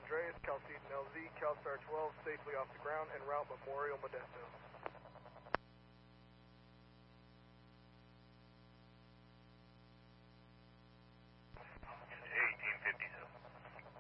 Andreas, Chalcedon LZ, CalStar 12, safely off the ground, en route Memorial Modesto.